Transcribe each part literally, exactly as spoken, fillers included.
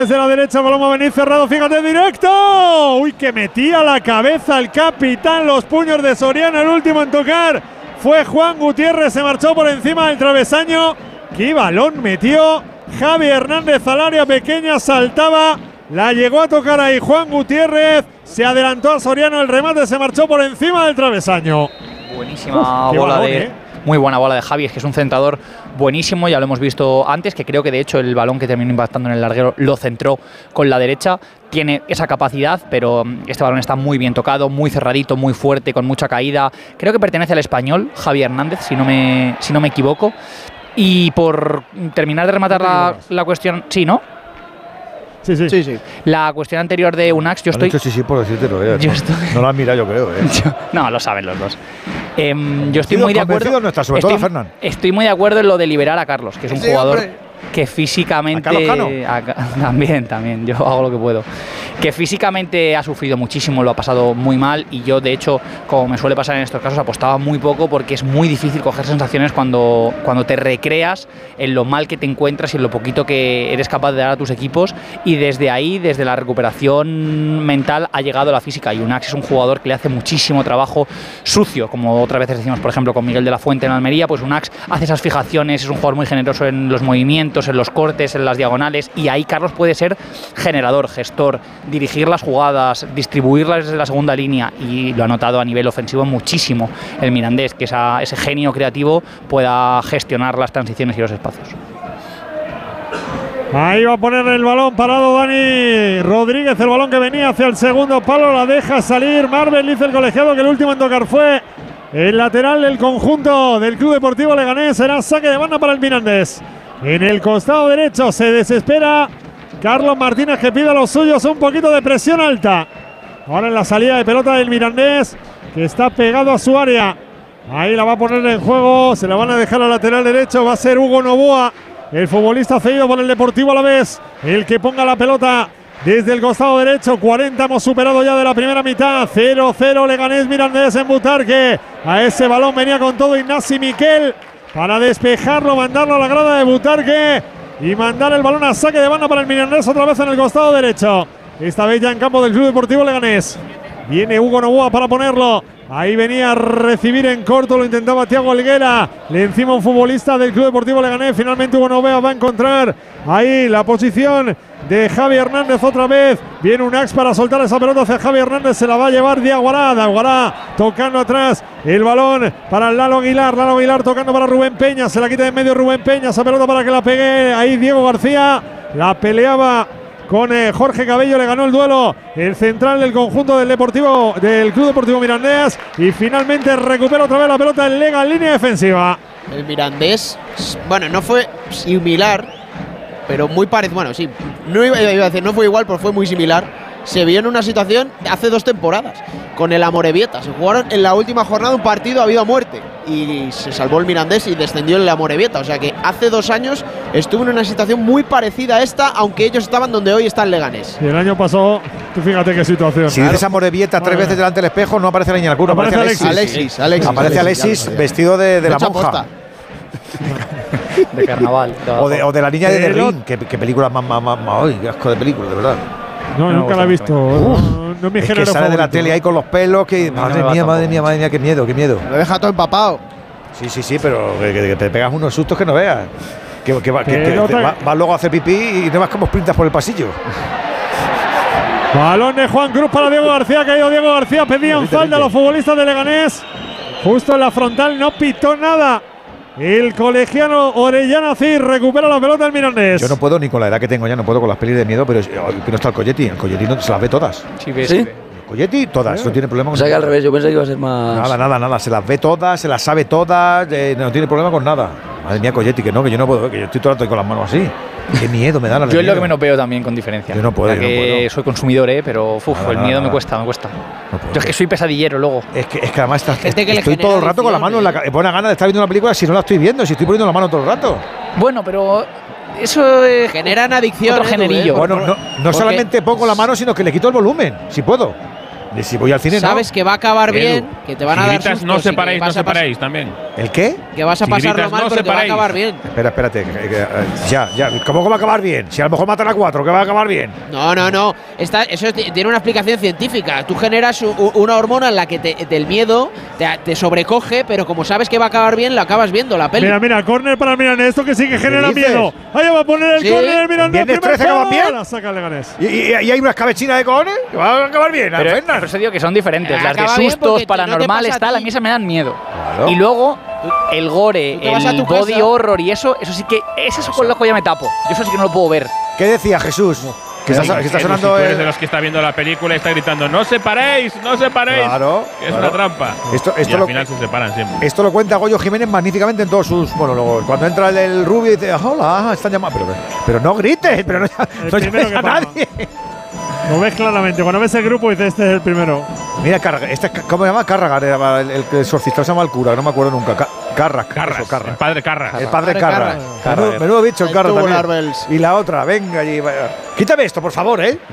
Desde la derecha, el balón va a venir cerrado, fíjate, directo. Uy, que metía la cabeza el capitán, los puños de Soriano, el último en tocar fue Juan Gutiérrez, se marchó por encima del travesaño. Qué balón metió Javi Hernández al área pequeña, saltaba, la llegó a tocar ahí Juan Gutiérrez, se adelantó a Soriano, el remate se marchó por encima del travesaño. Buenísima Uf, bola balón, de… ¿eh? Muy buena bola de Javi, es que es un centrador buenísimo, ya lo hemos visto antes, que creo que de hecho el balón que terminó impactando en el larguero lo centró con la derecha. Tiene esa capacidad, pero este balón está muy bien tocado, muy cerradito, muy fuerte, con mucha caída. Creo que pertenece al Español, Javi Hernández, si no me, si no me equivoco. Y por terminar de rematar la, la cuestión… Sí, ¿no? Sí, sí, sí, sí. La cuestión anterior de Unax, yo estoy… Dicho sí, sí, por decírtelo, eh. Yo estoy, no lo han mirado, yo creo, eh. yo, no, lo saben los dos. Eh, yo estoy muy de acuerdo… No está, sobre estoy, todo Fernán. Estoy muy de acuerdo en lo de liberar a Carlos, que es un sí, jugador… Hombre. Que físicamente… ¿A Carlos Cano? A, también, también, yo hago lo que puedo. Que físicamente ha sufrido muchísimo, lo ha pasado muy mal y yo, de hecho, como me suele pasar en estos casos, apostaba muy poco porque es muy difícil coger sensaciones cuando, cuando te recreas en lo mal que te encuentras y en lo poquito que eres capaz de dar a tus equipos, y desde ahí, desde la recuperación mental, ha llegado la física, y Unax es un jugador que le hace muchísimo trabajo sucio, como otras veces decimos, por ejemplo, con Miguel de la Fuente en Almería, pues Unax hace esas fijaciones, es un jugador muy generoso en los movimientos, en los cortes, en las diagonales, y ahí Carlos puede ser generador, gestor, dirigir las jugadas, distribuirlas desde la segunda línea, y lo ha notado a nivel ofensivo muchísimo el Mirandés, que esa, ese genio creativo pueda gestionar las transiciones y los espacios. Ahí va a poner el balón parado Dani Rodríguez, el balón que venía hacia el segundo palo, la deja salir Marvel, dice el colegiado que el último en tocar fue el lateral del conjunto del Club Deportivo Leganés. Será saque de banda para el Mirandés. En el costado derecho se desespera Carlos Martínez, que pide a los suyos un poquito de presión alta. Ahora en la salida de pelota del Mirandés, que está pegado a su área. Ahí la va a poner en juego, se la van a dejar al lateral derecho, va a ser Hugo Novoa, el futbolista cedido por el Deportivo Alavés, el que ponga la pelota desde el costado derecho. Cuarenta hemos superado ya de la primera mitad. cero cero Leganés Mirandés en Butarque. A ese balón venía con todo Ignasi Miquel para despejarlo, mandarlo a la grada de Butarque y mandar el balón a saque de banda para el Mirandés, otra vez en el costado derecho. Esta vez ya en campo del Club Deportivo Leganés. Viene Hugo Novoa para ponerlo. Ahí venía a recibir en corto, lo intentaba Thiago Helguera. Le encima un futbolista del Club Deportivo Leganés. Finalmente Hugo Novoa va a encontrar ahí la posición de Javi Hernández otra vez. Viene Unax para soltar esa pelota hacia Javi Hernández. Se la va a llevar Diaguará. Diaguará tocando atrás el balón para Lalo Aguilar. Lalo Aguilar tocando para Rubén Peña. Se la quita de en medio Rubén Peña. Esa pelota para que la pegue ahí Diego García. La peleaba con eh, Jorge Cabello, le ganó el duelo el central del conjunto del Deportivo del Club Deportivo Mirandés, y finalmente recupera otra vez la pelota en Lega en línea defensiva. El Mirandés, bueno, no fue similar, pero muy parecido. Bueno, sí, no iba, iba a decir, no fue igual, pero fue muy similar. Se vio en una situación hace dos temporadas con el Amorebieta. Se jugaron en la última jornada un partido a vida o muerte y se salvó el Mirandés y descendió el Amorebieta. O sea que hace dos años estuvo en una situación muy parecida a esta, aunque ellos estaban donde hoy está el Leganés. Y el año pasado, tú fíjate qué situación. Si dices Amorebieta tres veces delante del espejo, no aparece la niña alguna, aparece Alexis. Alexis, Alexis, aparece Alexis, Alexis vestido de, de la monja. De carnaval. De o, de, o de la niña de The Pero, Ring. Qué, qué película más, más, más, más, ¡ay, qué asco de película, de verdad! No, no nunca la he visto. Uf, no, no es mi es género que sale favorito. de la tele ahí con los pelos, que no madre me mía, va madre tampoco. mía, madre mía, qué miedo, qué miedo. Lo deja todo empapado. Sí, sí, sí, pero que, que, que te pegas unos sustos que no veas. Que, que, va, que, que Pelota. te va, vas luego a hacer pipí y no vas como sprintas por el pasillo. Balón de Juan Cruz para Diego García. Ha caído Diego García. Pedían falta a los futbolistas de Leganés. Justo en la frontal, no pitó nada. El colegiano Orellana Cid recupera la pelota del Mirandés. Yo no puedo, ni con la edad que tengo ya, no puedo con las pelis de miedo, pero que no está el Coyetti. El Coyetti no, se las ve todas. Sí, ves, ¿Sí? sí ve. El Coyetti, todas, ¿Sí? no tiene problema O con sea que al nada. revés, yo pensé que iba a ser más… Nada, nada, nada, se las ve todas, se las sabe todas, eh, no tiene problema con nada. Madre mía, Coyetti, que no, que yo no puedo, que yo estoy todo el rato con las manos así. Qué miedo me da la Yo es lo miedo. que menos veo también, con diferencia. Yo no puedo, O sea yo no que puedo. soy consumidor, ¿eh? Pero uf, Nada, el nada, miedo nada. me cuesta, me cuesta. No puedo. Yo es que soy pesadillero luego. Es que, es que además estás, Gente que le estoy genera todo el rato con la mano en la adicción, cara. Buena gana de estar viendo una película si no la estoy viendo, si estoy poniendo la mano todo el rato. Bueno, pero eso es Generan adicción. otro ¿eh, generillo. Rubén? Bueno, no, no Porque- solamente pongo la mano, sino que le quito el volumen, si puedo. Y si voy al cine, sabes no. que va a acabar Edu, bien, que te van si a dar gritas, sustos no y que separéis, no vas a pas- separéis también. ¿El qué? Que vas a Si pasarlo gritas, mal no porque va a separéis. acabar bien. Espera, espérate. que- que- eh, ya, ya. ¿Cómo que va a acabar bien? Si a lo mejor matan a cuatro, que va a acabar bien. No, no, no. Está, eso es- tiene una explicación científica. Tú generas u- u- una hormona en la que te- del miedo te, te sobrecoge, pero como sabes que va a acabar bien, lo acabas viendo la peli. Mira, mira, córner para el Mirandés. Esto que sí que genera dices? miedo. Ahí va a poner el Sí. córner el Mirandés. ¿Viernes primer trece que van palo, bien? La saca el Leganés. ¿Y, y- y hay unas cabecinas de cojones? Que va a acabar bien. Pero Fernan. por eso digo que son diferentes. Eh, Las de acaba bien sustos, porque te- no te paranormales, pasa a tal, a ti. mí esas me dan miedo. Claro. Y luego, el gore, Tú te vas a el tu body casa. horror y eso, eso sí que. Eso, eso con el ojo ya me tapo. Yo eso sí que no lo puedo ver. ¿Qué decía Jesús? Que está, que está Edu, sonando si tú eres el- de los que está viendo la película y está gritando ¡no separéis! ¡no separéis! Claro, Que es claro. una trampa. Esto- y esto al lo- final se separan siempre. Esto lo cuenta Goyo Jiménez magníficamente en todos sus monólogos. Cuando entra el, el rubio y dice, hola, están llamando. Pero, pero no grites, pero no, no primero llames que a palma. nadie. Lo ves claramente. Cuando ves el grupo dices, este es el primero. Mira, Carraga, este, es- ¿cómo se llama? Carraga, era el, el, el exorcista, se llama el cura, no me acuerdo nunca. Ca- Carras, Carras, eso, Carras. el padre Carras. El padre Padre Carras. Carras. Menudo, menudo bicho el El Carras tubular también. bells. Y la otra, venga allí. vaya. Quítame esto, por favor, ¿eh?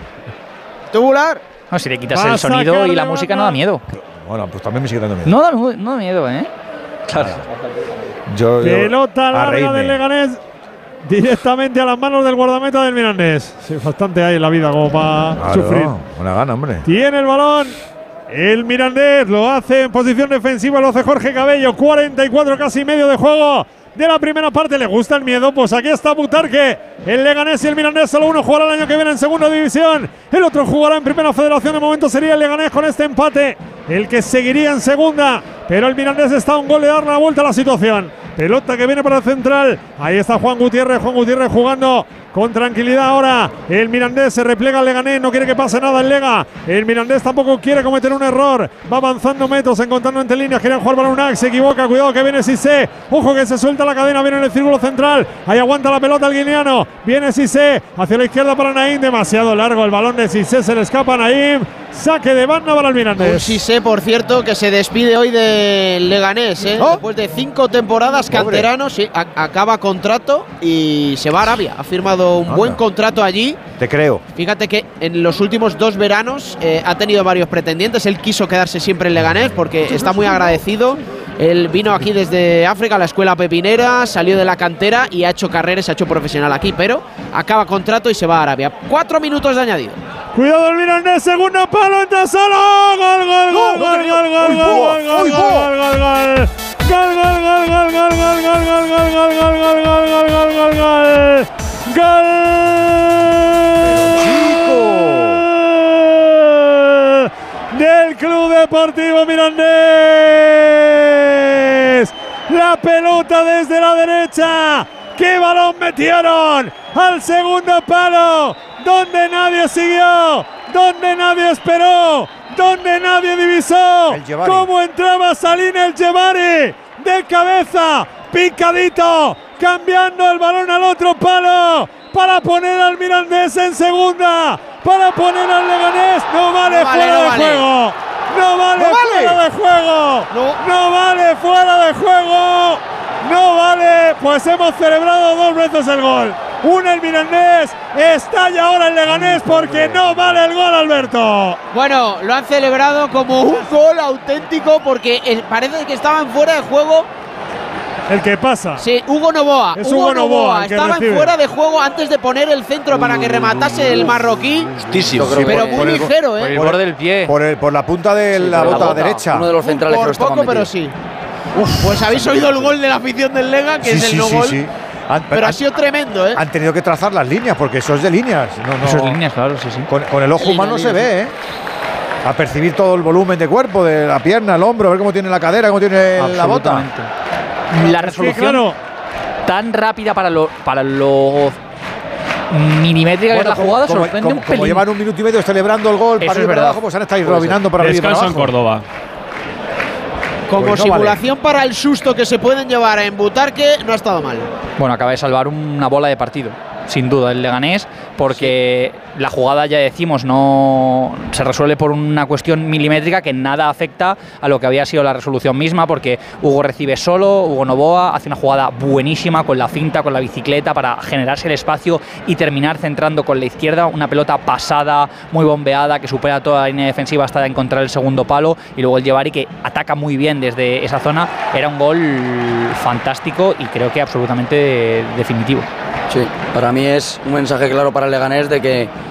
Tubular. No, si le quitas Va a el sonido sacar y la de música banda. no da miedo. Bueno, pues también me sigue dando miedo. No da, no da miedo, ¿eh? Claro. Yo, yo- Pelota a larga reírme. del Leganés directamente a las manos del guardameta del Mirandés. Sí, bastante hay en la vida como para Claro, sufrir. una gana, hombre. Tiene el balón. El Mirandés lo hace en posición defensiva, lo hace Jorge Cabello. cuarenta y cuatro casi medio de juego de la primera parte. ¿Le gusta el miedo? Pues aquí está Butarque. El Leganés y el Mirandés, solo uno jugará el año que viene en segunda división. El otro jugará en primera federación. De momento sería el Leganés con este empate el que seguiría en segunda. Pero el Mirandés está a un gol de dar la vuelta a la situación. Pelota que viene para el central. Ahí está Juan Gutiérrez. Juan Gutiérrez jugando con tranquilidad ahora. El Mirandés se replega al Leganés. No quiere que pase nada el Lega. El Mirandés tampoco quiere cometer un error. Va avanzando metros, encontrando entre líneas. Quieren jugar para Unac. Se equivoca. Cuidado que viene Cissé. Ojo que se suelta la cadena. Viene en el círculo central. Ahí aguanta la pelota el guineano. Viene Cissé. Hacia la izquierda para Naim. Demasiado largo el balón de Cissé. Se le escapa a Naim. Saque de banda para el Un Mirandés. Cissé, por cierto, que se despide hoy del Leganés, ¿eh? ¿Oh? Después de cinco temporadas canterano, sí, a- acaba contrato y se va a Arabia. Ha firmado un Anda. buen contrato allí. Te creo. Fíjate que en los últimos dos veranos eh, ha tenido varios pretendientes. Él quiso quedarse siempre en Leganés porque está muy agradecido. Él vino aquí desde África, a la escuela pepinera, salió de la cantera y ha hecho carrera, se ha hecho profesional aquí, pero acaba contrato y se va a Arabia. Cuatro minutos de añadido. Cuidado el Mirandés, segundo palo, entra solo. Gol, gol, gol, gol, gol, gol, gol, gol, gol, gol, gol, gol. Gol, gol, gol, gol, gol, gol, gol, gol, gol, gol, gol, gol, gol, gol, gol, gol. Gol del Club Deportivo Mirandés. La pelota desde la derecha. ¡Qué balón metieron! Al segundo palo, donde nadie siguió, donde nadie esperó, donde nadie divisó. El Djebbari. Cómo entraba Salim El Djebbari de cabeza, picadito, cambiando el balón al otro palo para poner al Mirandés en segunda, para poner al Leganés. No vale, No vale, fuera no de vale. juego. No vale, No vale. fuera de juego. No. No vale fuera de juego. No vale, pues hemos celebrado dos veces el gol. Una el Mirandés, estalla ahora el Leganés porque no vale el gol, Alberto. Bueno, lo han celebrado como un gol auténtico porque eh, parece que estaban fuera de juego. El que pasa. Sí, Hugo Novoa. Es Hugo Novoa el que estaban recibe. fuera de juego antes de poner el centro para que rematase el marroquí. Justísimo. Pero Por- muy por el- ligero, Por el ¿eh? borde del pie. Por, el, por la punta de la por bota, bota. derecha. Uno de los centrales que Por lo estaba poco, pero metido. sí. Pues habéis oído el gol de la afición del Lega, que Sí, es el sí, no sí, gol. sí. Han, Pero han- ha sido tremendo, ¿eh? han tenido que trazar las líneas porque eso es de líneas. No, no. Esas líneas, claro, sí, sí. Con, con el ojo Línea, humano línea, se ve, ¿eh? A percibir todo el volumen de cuerpo, de la pierna, el hombro, a ver cómo tiene la cadera, cómo tiene la bota. Absolutamente. La Es que, resolución claro, tan rápida para lo, para lo milimétrica que es la como, jugada como- sorprende como- un como pelín. llevan un minuto y medio celebrando el gol Eso para es arriba y para verdad. abajo, pues han estado Puede robinando para arriba y para Descanso en abajo. Córdoba. Como Pues no simulación para el susto que se pueden llevar en Butarque, no ha estado mal. Bueno, acaba de salvar una bola de partido. sin duda, el Leganés, porque sí. La jugada, ya decimos, no se resuelve por una cuestión milimétrica que nada afecta a lo que había sido la resolución misma, porque Hugo recibe solo, Hugo Novoa hace una jugada buenísima con la finta, con la bicicleta, para generarse el espacio y terminar centrando con la izquierda una pelota pasada, muy bombeada, que supera toda la línea defensiva hasta encontrar el segundo palo, y luego el Yevari, que ataca muy bien desde esa zona. Era un gol fantástico y creo que absolutamente definitivo. Sí, para mí es un mensaje claro para el Leganés de que